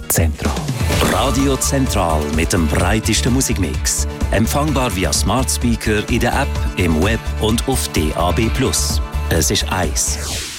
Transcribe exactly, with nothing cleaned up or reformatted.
Zentral. Radio Zentral mit dem breitesten Musikmix. Empfangbar via Smart Speaker in der App, im Web und auf D A B plus. Es ist eins